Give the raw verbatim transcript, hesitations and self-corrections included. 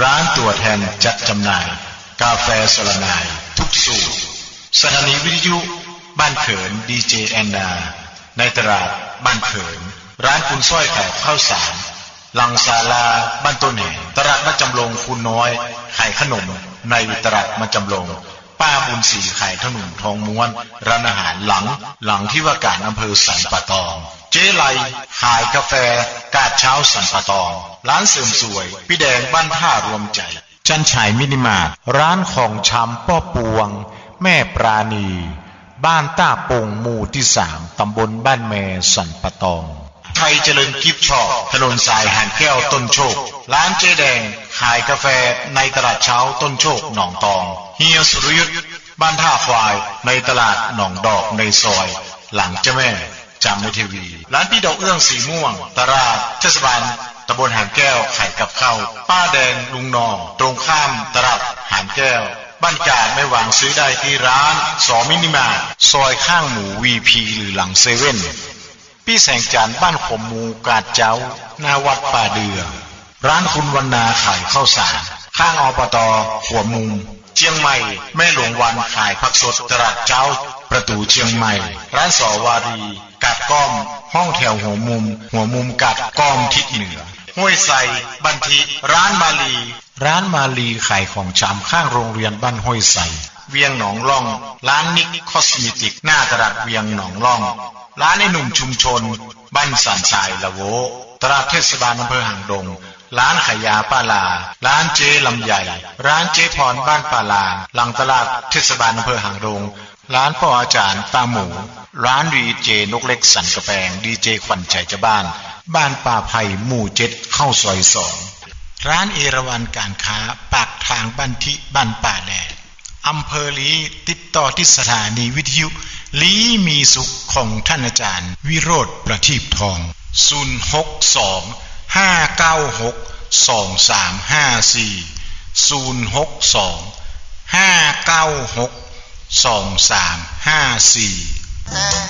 ร้านตัวแทนจัดจำหน่ายกาแฟสลนายทุกสูตรสถานีวิทยุบ้านเขินดีเจแอนนาในตลาดบ้านเขินร้านคุณส้อยขายข้าวสารลังศาลาบ้านต้นแห่ตลาดมะจำลงคุณน้อยขายขนมในตลาดมะจำลงป้าบุญศรีขายขนมทองม้วนร้านอาหารหลังหลังที่ว่าการอำเภอสันป่าตองเจ๊ไลขายกาแฟกาดเช้าสันป่าตองร้านเสริมสวยพี่แดงบ้านท่ารวมใจจันฉายมินิมาร์ทร้านของชำป้อปวงแม่ปราณีบ้านต้าปงหมู่ที่สามตำบลบ้านแม่สันป่าตองไทยเจริญกิฟต์ช็อปถนนสายหานแก้วต้นโชคร้านเจ๊แดงขายกาแฟในตลาดเช้าต้นโชคหนองตองเฮียสุรยุทธบ้านท่าควายในตลาดหนองดอกในซอยหลังเจ้าแม่จำในทีวีร้านพี่ดอกเอื้องสีม่วงตลาดเทศบาลตำบลหานแก้วขายกับข้าวป้าแดงลุงนองตรงข้ามตลาดหานแก้วบ้านกาดไม่หวังซื้อได้ที่ร้านสอมินิมาร์ทซอยข้างหมูวีพีหรือหลังเซเว่นพี่แสงจันทร์บ้านขมมูกาดเจ้าหน้าวัดป่าเดือร้านคุณวรรณาขายข้าวสารข้างอบต.หัวมุมเชียงใหม่แม่หลวงวันขายผักสดตลาดเจ้าประตูเชียงใหม่ร้านสอวารีกาดก้อมห้องแถวหัวมุมหัวมุมกาดก้อมทิศเหนือห้วยไซบันทิร้านมาลีร้านมาลีขายของชำข้างโรงเรียนบ้านห้วยไซเวียงหนองล่องร้านนิกคอสเมติกหน้าตลาดเวียงหนองล่องร้านไอ้หนุ่มชุมชนบ้านสันทรายละโวตลาดเทศบาลอำเภอหางดงร้านขายยาป้าลาร้านเจ๊ลำใหญ่ร้านเจ๊พรบ้านป้าลาหลังตลาดเทศบาลอำเภอหางดงร้านพ่ออาจารย์ตาหมูร้านดีเจนกเล็กสันกระแปงดีเจขวัญใจเจ้าบ้านบ้านป่าไผ่หมู่เจ็ดเข้าซอยสองร้านเอราวัณการค้าปากทางบ้านทิบ้านป่าแดดอำเภอลีติดต่อที่สถานีวิทยุลีมีสุขของท่านอาจารย์วิโรธประทีปทองศูนย์ หก สอง ห้า เก้า หก สอง สาม ห้า สี่ ศูนย์ หก สอง ห้า เก้า หก สอง สาม ห้า สี่